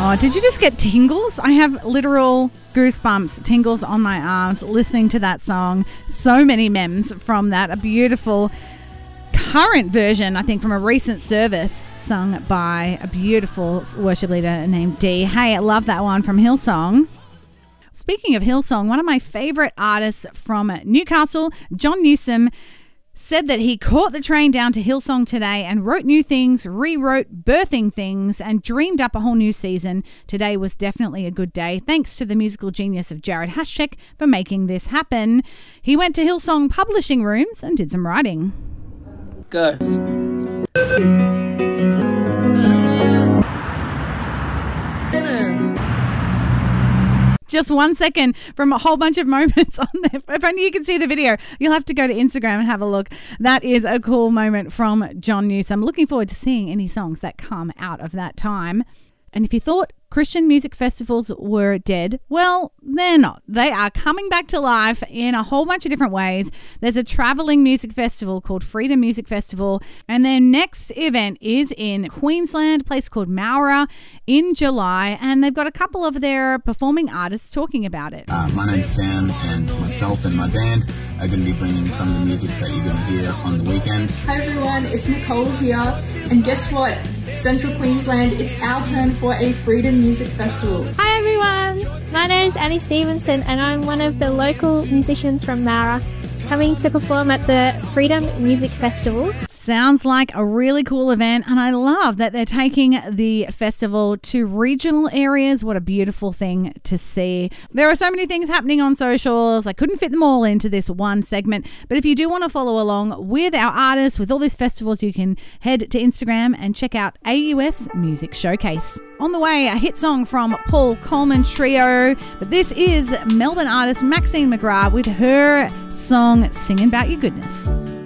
Oh, did you just get tingles? I have literal goosebumps, tingles on my arms listening to that song. So many memes from that. A beautiful current version, I think, from a recent service sung by a beautiful worship leader named Dee. Hey, I love that one from Hillsong. Speaking of Hillsong, one of my favourite artists from Newcastle, John Newsom, said that he caught the train down to Hillsong today and wrote new things, rewrote birthing things, and dreamed up a whole new season. Today was definitely a good day. Thanks to the musical genius of Jared Hashek for making this happen. He went to Hillsong publishing rooms and did some writing. Go. Just 1 second from a whole bunch of moments on there. If only you can see the video. You'll have to go to Instagram and have a look. That is a cool moment from John Newsom. Looking forward to seeing any songs that come out of that time. And if you thought Christian music festivals were dead, well, they're not. They are coming back to life in a whole bunch of different ways. There's a travelling music festival called Freedom Music Festival, and their next event is in Queensland, a place called Mowra, in July, and they've got a couple of their performing artists talking about it. My name's Sam, and myself and my band are going to be bringing some of the music that you're going to hear on the weekend. Hi everyone, it's Nicole here, and guess what? Central Queensland, it's our turn for a Freedom Music Festival. Hi everyone, my name is Annie Stevenson and I'm one of the local musicians from Mowra, coming to perform at the Freedom Music Festival. Sounds like a really cool event, and I love that they're taking the festival to regional areas. What a beautiful thing to see. There are so many things happening on socials. I couldn't fit them all into this one segment, but if you do want to follow along with our artists, with all these festivals, you can head to Instagram and check out AUS Music Showcase. On the way, a hit song from Paul Coleman Trio, but this is Melbourne artist Maxine McGrath with her song Singing About Your Goodness.